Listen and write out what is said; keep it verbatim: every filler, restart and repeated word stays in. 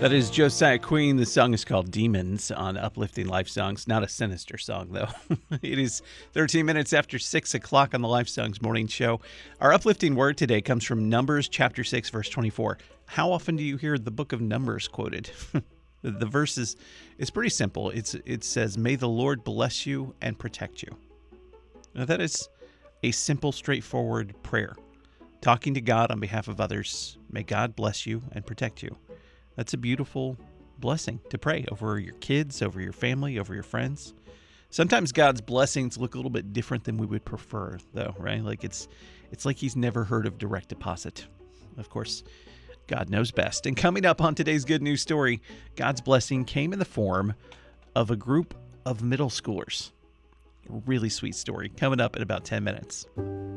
That is Josiah Queen. The song is called Demons on Uplifting Life Songs. Not a sinister song, though. It is thirteen minutes after six o'clock on the Life Songs morning show. Our uplifting word today comes from Numbers chapter six, verse twenty-four. How often do you hear the book of Numbers quoted? The verse is, is pretty simple. It's, it says, "May the Lord bless you and protect you." Now, that is a simple, straightforward prayer. Talking to God on behalf of others. May God bless you and protect you. That's a beautiful blessing to pray over your kids, over your family, over your friends. Sometimes God's blessings look a little bit different than we would prefer, though, right? Like it's it's like he's never heard of direct deposit. Of course, God knows best. And coming up on today's good news story, God's blessing came in the form of a group of middle schoolers. A really sweet story coming up in about ten minutes.